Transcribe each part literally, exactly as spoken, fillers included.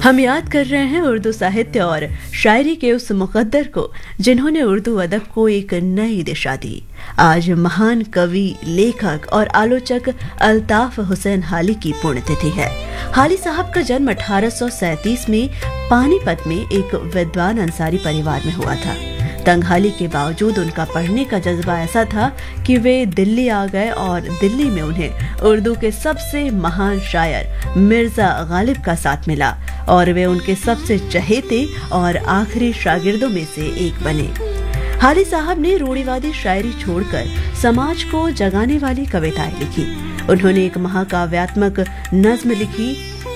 हम याद कर रहे हैं उर्दू साहित्य और शायरी के उस मुकद्दर को जिन्होंने उर्दू अदब को एक नई दिशा दी। आज महान कवि, लेखक और आलोचक अल्ताफ हुसैन हाली की पुण्यतिथि है। हाली साहब का जन्म अठारह सौ सैंतीस में पानीपत में एक विद्वान अंसारी परिवार में हुआ था। तंगहाली के बावजूद उनका पढ़ने का जज्बा ऐसा था कि वे दिल्ली आ गए और दिल्ली में उन्हें उर्दू के सबसे महान शायर मिर्जा गालिब का साथ मिला और वे उनके सबसे चहेते और आखिरी शागिर्दों में से एक बने। हाली साहब ने रूढ़िवादी शायरी छोड़कर समाज को जगाने वाली कविताएं लिखी। उन्होंने एक महाकाव्यात्मक नज्म लिखी,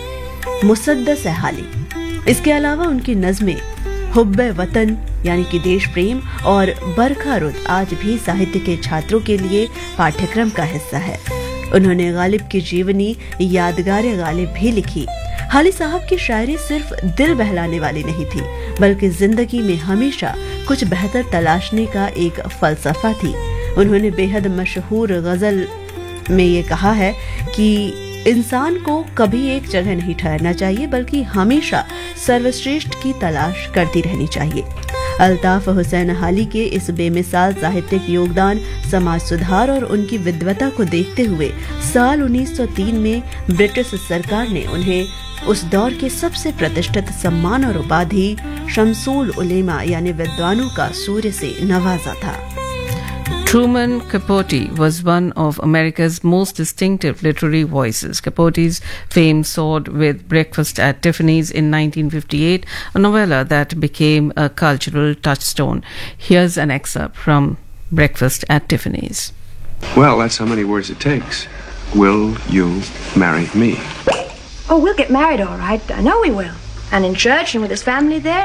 मुसद्दस है हाली। इसके अलावा उनकी नज्में हुब्बे वतन यानी कि देश प्रेम और बरखा रुत आज भी साहित्य के छात्रों के लिए पाठ्यक्रम का हिस्सा है। उन्होंने गालिब की जीवनी यादगार गालिब भी लिखी। हाली साहब की शायरी सिर्फ दिल बहलाने वाली नहीं थी, बल्कि जिंदगी में हमेशा कुछ बेहतर तलाशने का एक फलसफा थी। उन्होंने बेहद मशहूर गजल में ये कहा है कि इंसान को कभी एक जगह नहीं ठहरना चाहिए, बल्कि हमेशा सर्वश्रेष्ठ की तलाश करती रहनी चाहिए। अल्ताफ हुसैन हाली के इस बेमिसाल साहित्यिक योगदान, समाज सुधार और उनकी विद्वता को देखते हुए साल उन्नीस सौ तीन में ब्रिटिश सरकार ने उन्हें उस दौर के सबसे प्रतिष्ठित सम्मान और उपाधि शमसूल उलेमा यानी विद्वानों का सूर्य से नवाजा था। Truman Capote was one of America's most distinctive literary voices. Capote's fame soared with Breakfast at Tiffany's in nineteen fifty-eight, a novella that became a cultural touchstone. Here's an excerpt from Breakfast at Tiffany's. Well, that's how many words it takes. Will you marry me? Oh, we'll get married all right. I know we will. And in church and with his family there.